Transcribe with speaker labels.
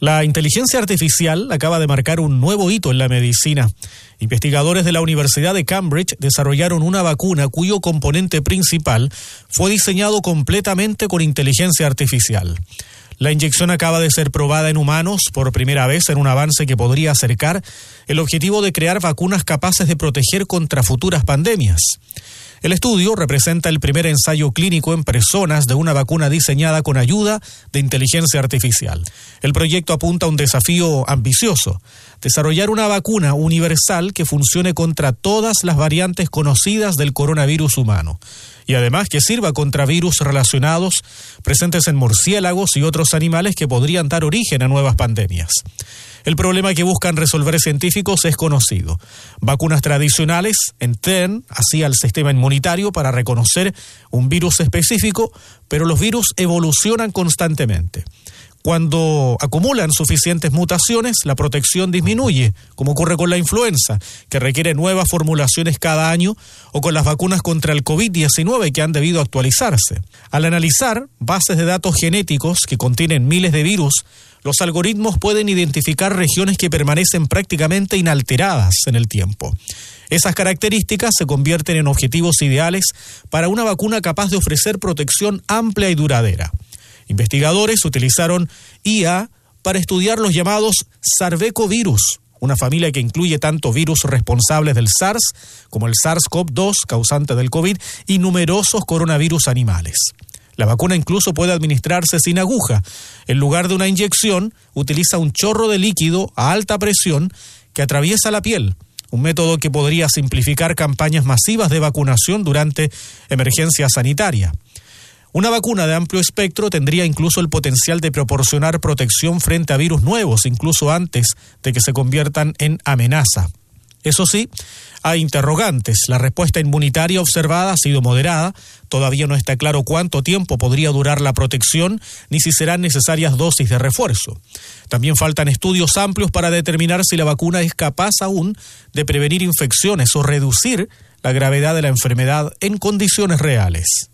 Speaker 1: La inteligencia artificial acaba de marcar un nuevo hito en la medicina. Investigadores de la Universidad de Cambridge desarrollaron una vacuna cuyo componente principal fue diseñado completamente con inteligencia artificial. La inyección acaba de ser probada en humanos por primera vez en un avance que podría acercar el objetivo de crear vacunas capaces de proteger contra futuras pandemias. El estudio representa el primer ensayo clínico en personas de una vacuna diseñada con ayuda de inteligencia artificial. El proyecto apunta a un desafío ambicioso: desarrollar una vacuna universal que funcione contra todas las variantes conocidas del coronavirus humano y además que sirva contra virus relacionados presentes en murciélagos y otros animales que podrían dar origen a nuevas pandemias. El problema que buscan resolver científicos es conocido. Vacunas tradicionales entrenan así al sistema inmunitario para reconocer un virus específico, pero los virus evolucionan constantemente. Cuando acumulan suficientes mutaciones, la protección disminuye, como ocurre con la influenza, que requiere nuevas formulaciones cada año, o con las vacunas contra el COVID-19 que han debido actualizarse. Al analizar bases de datos genéticos que contienen miles de virus, los algoritmos pueden identificar regiones que permanecen prácticamente inalteradas en el tiempo. Esas características se convierten en objetivos ideales para una vacuna capaz de ofrecer protección amplia y duradera. Investigadores utilizaron IA para estudiar los llamados sarbecovirus, una familia que incluye tanto virus responsables del SARS como el SARS-CoV-2, causante del COVID, y numerosos coronavirus animales. La vacuna incluso puede administrarse sin aguja. En lugar de una inyección, utiliza un chorro de líquido a alta presión que atraviesa la piel, un método que podría simplificar campañas masivas de vacunación durante emergencia sanitaria. Una vacuna de amplio espectro tendría incluso el potencial de proporcionar protección frente a virus nuevos, incluso antes de que se conviertan en amenaza. Eso sí, hay interrogantes. La respuesta inmunitaria observada ha sido moderada. Todavía no está claro cuánto tiempo podría durar la protección, ni si serán necesarias dosis de refuerzo. También faltan estudios amplios para determinar si la vacuna es capaz aún de prevenir infecciones o reducir la gravedad de la enfermedad en condiciones reales.